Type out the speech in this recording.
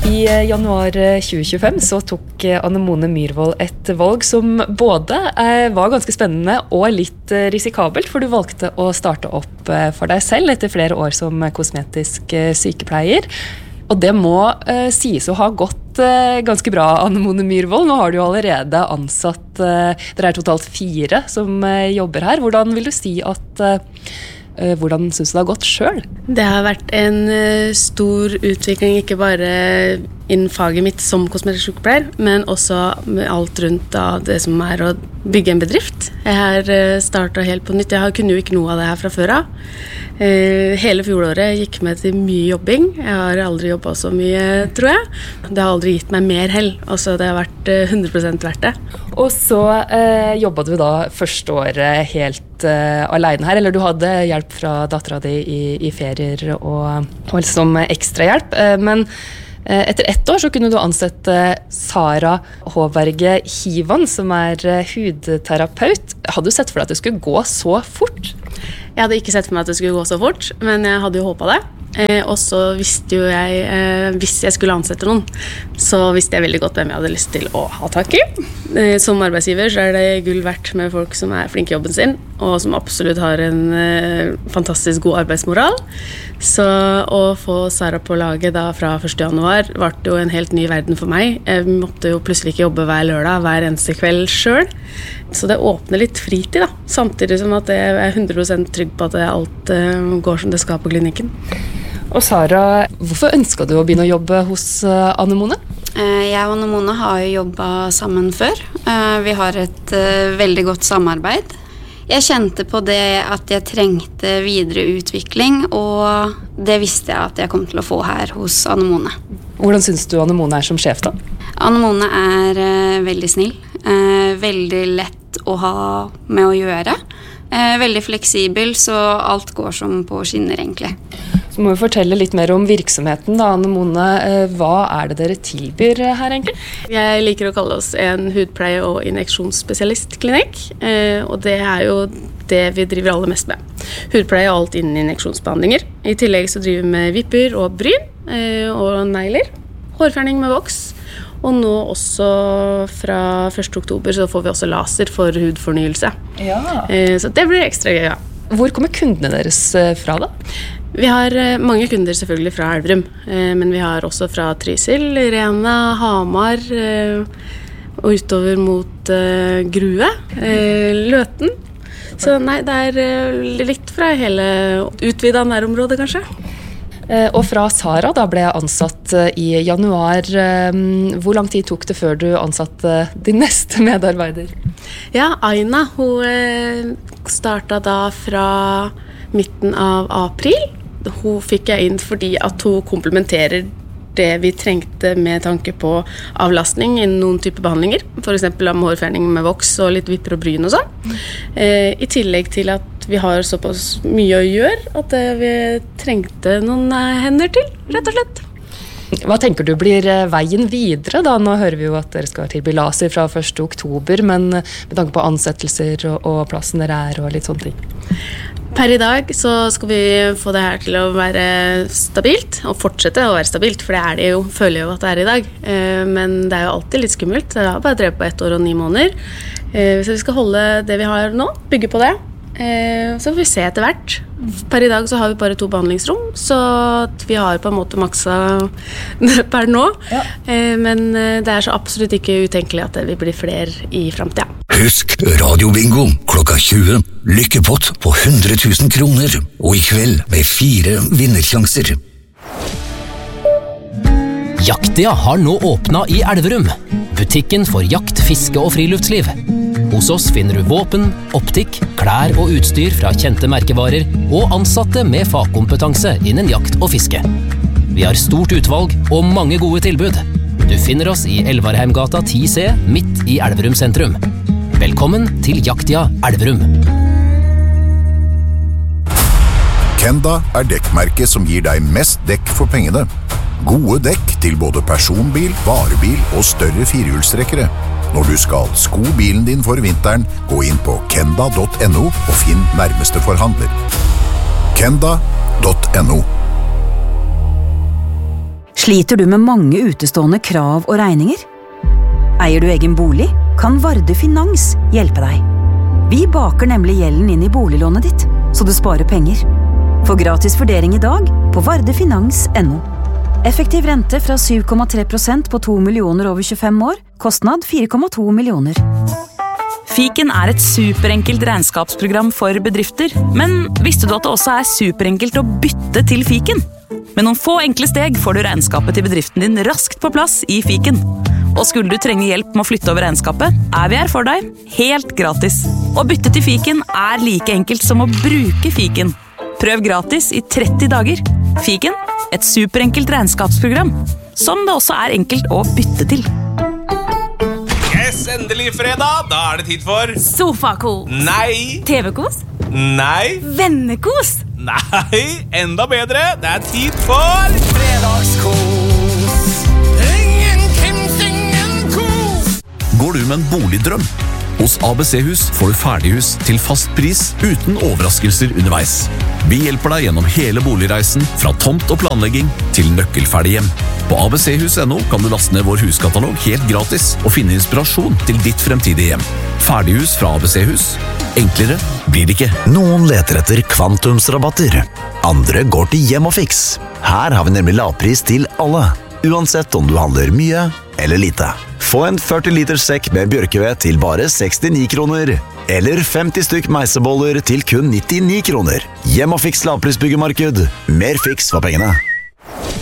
I januar 2025 så tok Anne-Mone Myhrvold et valg som både var ganske spennende og litt risikabelt, for du valgte å starte opp for deg selv etter flere år som kosmetisk sykepleier. Og det må sies å ha gått ganske bra, Anne-Mone Myhrvold. Nå har du jo allerede ansatt, dere totalt 4 som jobber her. Hvordan vil du si at hvordan synes du det har gått selv? Det har vært en stor utvikling, ikke bare innen faget mitt som kosmetisk sykepleier, men også med alt rundt da, det som å bygge en bedrift. Jeg har startet helt på nytt. Jeg kunne jo ikke noe av det her fra før av. Hele fjoråret gikk med til mye jobbing. Jeg har aldri jobbet så mye, tror jeg. Det har aldri gitt meg mer hell. Altså, det har vært 100% verdt det. Og så jobbet du da første året helt alene her, eller du hadde hjelp fra datteren din i ferier og som ekstra hjelp, men etter 1 år så kunne du ansette Sara Håberge Hivan, som hudterapeut. Hadde du sett for deg at det skulle gå så fort? Jeg hadde ikke sett for meg at det skulle gå så fort, men jeg hadde jo håpet det. Og så visste jo jeg, hvis jeg skulle ansette noen, så visste jeg veldig godt hvem jeg hadde lyst til å ha tak i. Som arbeidsgiver så det gull verdt med folk som flinke i jobben sin, og som absolutt har en fantastisk god arbeidsmoral. Så å få Sara på laget da fra 1. januar var det jo en helt ny verden for meg. Jeg måtte jo plutselig ikke jobbe hver lørdag, hver eneste kveld selv. Så det åpner litt fritid da, samtidig som at jeg 100% trygg på at alt går som det skal på klinikken. Og Sara, hvorfor ønsket du å begynne å jobbe hos Anne-Mone? Jeg og Anne-Mone har jo jobbet sammen før. Vi har et veldig godt samarbeid. Jeg kjente på det at jeg trengte videre utvikling, og det visste jeg at jeg kom til å få her hos Anne-Mone. Hvordan synes du Anne-Mone som sjef da? Anne-Mone veldig snill, veldig lett å ha med å gjøre. Veldig fleksibel, så alt går som på skinner egentlig. Så må vi fortelle litt mer om virksomheten da, Anne-Mone. Hva det dere tilbyr her egentlig? Jeg liker å kalle oss en hudpleie- og injeksjonsspesialistklinikk, og det jo det vi driver aller mest med. Hudpleie og alt innen injeksjonsbehandlinger. I tillegg så driver vi med vipper og bryn og negler, hårfjerning med voks, og nå også fra 1. oktober så får vi også laser for hudfornyelse. Ja. Så det blir ekstra gøy, ja. Hvor kommer kundene deres fra da? Vi har mange kunder selvfølgelig fra Elverum, men vi har også fra Trysil, Rena, Hamar, og utover mot Grue, Løten. Så nei, det litt fra hele utvidet nærområdet kanskje. Og fra Sara, da ble jeg ansatt i januar. Hvor lang tid tok det før du ansatte din neste medarbeider? Ja, Aina, hun startet da fra midten av april. Hun fikk jeg inn fordi at hun komplementerer det vi trengte med tanke på avlastning innen noen type behandlinger. For eksempel med hårfjerning med voks og litt vipper og bryn og sånn. I tillegg til at vi har såpass mye å gjøre at vi trengte noen hender til, rett og slett. Hva tenker du blir veien videre da? Nå hører vi jo at dere skal tilby laser fra 1. oktober, men med tanke på ansettelser og plassen dere og litt sånne ting. Per i dag så skal vi få det her til å være stabilt, og fortsette å være stabilt, for det jo, føler jeg jo at det i dag. Men det jo alltid litt skummelt. Jeg har bare drevet på 1 år og 9 måneder. Så vi skal holde det vi har nå, bygge på det. Så får vi se etter hvert. Per i dag så har vi bare 2 behandlingsrom, så vi har på en måte maksa per nå. Ja. Men det så absolutt ikke utenkelig at det vil bli flere i fremtiden. Husk Radio Bingo klokka 20. Lykkepott på 100 000 kroner, og i kveld med 4 vinnersjanser. Jaktia har nå åpnet i Elverum. Butikken for jakt, fiske og friluftsliv. Hos oss finner du våpen, optikk, klær og utstyr fra kjente merkevarer og ansatte med fagkompetanse innen jakt og fiske. Vi har stort utvalg og mange gode tilbud. Du finner oss i Elvarheimgata 10C, midt i Elverum sentrum. Velkommen til Jaktia Elverum. Kenda dekkmerket som gir deg mest dekk for pengene. Gode dekk til både personbil, varebil og større firehjulstrekkere. Når du skal sko bilen din for vinteren, gå inn på kenda.no og finn nærmeste forhandler. Kenda.no Sliter du med mange utestående krav og regninger? Eier du egen bolig, kan Varde Finans hjelpe deg. Vi baker nemlig gjelden inn i boliglånet ditt, så du sparer penger. Få gratis vurdering i dag på vardefinans.no. Effektiv rente fra 7,3% på 2 millioner over 25 år, kostnad 4,2 millioner. Fiken et superenkelt regnskapsprogram for bedrifter, men visste du at det også superenkelt å bytte til Fiken? Med noen få enkle steg får du regnskapet til bedriften din raskt på plass i Fiken. Og skulle du trenge hjelp med å flytte over regnskapet, vi her for deg, helt gratis. Å bytte til Fiken like enkelt som å bruke Fiken. Prøv gratis i 30 dager. Fiken, et superenkelt regnskapsprogram, som det også enkelt å bytte til. Yes, endelig fredag, da det tid for Sofakos. Nei. TV-kos. Nei. Vennekos. Nei, enda bedre, det tid for fredagskos. Ingen kos. Går du med en boligdrøm? Hos ABC-hus får du ferdighus til fast pris uten overraskelser underveis. Vi hjelper deg gjennom hele boligreisen, fra tomt og planlegging til nøkkelferdig hjem. På abchus.no kan du laste ned vår huskatalog helt gratis og finne inspirasjon til ditt fremtidige hjem. Ferdighus fra ABC-hus. Enklere blir det ikke. Noen leter etter kvantumsrabatter. Andre går til Hjem og Fiks. Her har vi nemlig lavpris til alle, uansett om du handler mye eller lite. Få en 40 liter sekk med bjørkeved til bare 69 kroner. Eller 50 stykk meiseboller til kun 99 kroner. Hjem og Fiks lavprisbyggemarked. Mer fiks for pengene.